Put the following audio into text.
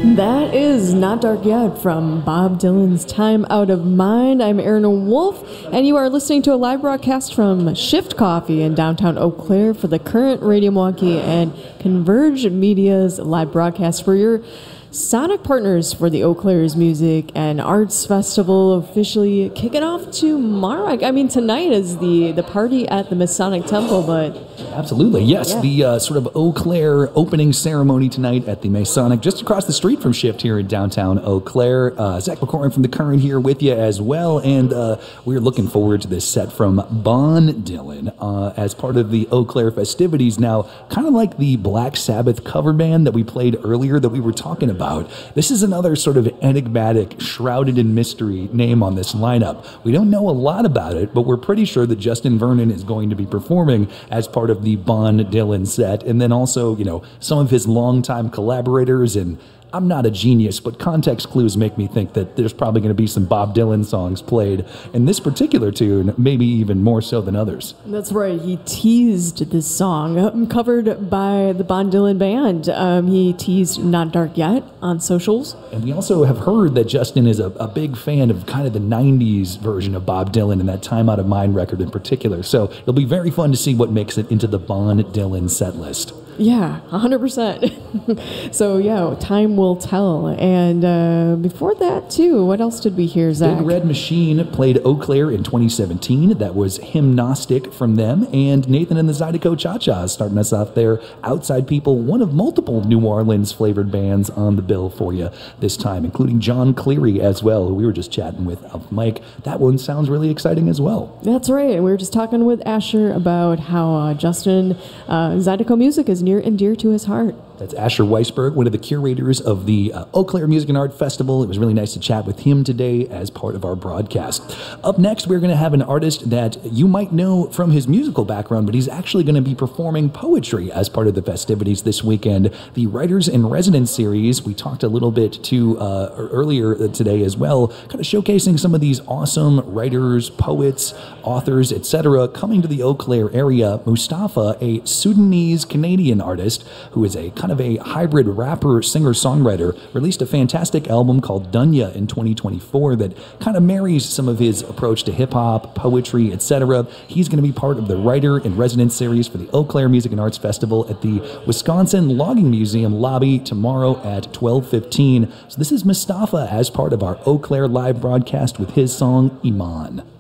That is Not Dark Yet from Bob Dylan's Time Out of Mind. I'm Erin Wolf, and you are listening to a live broadcast from Shift Coffee in downtown Eau Claire for the current Radio Milwaukee and Converge Media's live broadcast for your Sonic partners for the Eau Claire's Music and Arts Festival, officially kicking off tomorrow. I mean, tonight is the party at the Masonic Temple, but... Absolutely, yes. Yeah. The sort of Eau Claire opening ceremony tonight at the Masonic, just across the street from Shift here in downtown Eau Claire. Zach McCormick from The Current here with you as well, and we're looking forward to this set from Bon Dylan as part of the Eau Claire festivities. Now, kind of like the Black Sabbath cover band that we played earlier that we were talking about, this is another sort of enigmatic, shrouded in mystery name on this lineup. We don't know a lot about it, but we're pretty sure that Justin Vernon is going to be performing as part of the Bon Dylan set, and then also, you know, some of his longtime collaborators. And I'm not a genius, but context clues make me think that there's probably going to be some Bob Dylan songs played in this particular tune, maybe even more so than others. That's right. He teased this song, covered by the Bon Dylan Band. He teased Not Dark Yet on socials. And we also have heard that Justin is a big fan of kind of the 90s version of Bob Dylan and that Time Out of Mind record in particular. So it'll be very fun to see what makes it into the Bon Dylan set list. Yeah, 100%. So, yeah, time will tell. And before that, too, what else did we hear, Zach? Big Red Machine played Eau Claire in 2017. That was Hymnostic from them. And Nathan and the Zydeco Cha-Chas starting us off there. Outside People, one of multiple New Orleans-flavored bands on the bill for you this time, including John Cleary as well, who we were just chatting with off mic. That one sounds really exciting as well. That's right. We were just talking with Asher about how Justin Zydeco Music is near and dear to his heart. That's Asher Weisberg, one of the curators of the Eau Claire Music and Art Festival. It was really nice to chat with him today as part of our broadcast. Up next, we're going to have an artist that you might know from his musical background, but he's actually going to be performing poetry as part of the festivities this weekend. The Writers in Residence series, we talked a little bit to earlier today as well, kind of showcasing some of these awesome writers, poets, authors, etc. coming to the Eau Claire area. Mustafa, a Sudanese-Canadian artist who is a kind of a hybrid rapper, singer-songwriter, released a fantastic album called Dunya in 2024 that kind of marries some of his approach to hip-hop, poetry, etc. He's going to be part of the Writer in Residence series for the Eau Claire Music and Arts Festival at the Wisconsin Logging Museum lobby tomorrow at 12:15. So this is Mustafa as part of our Eau Claire live broadcast with his song, Iman.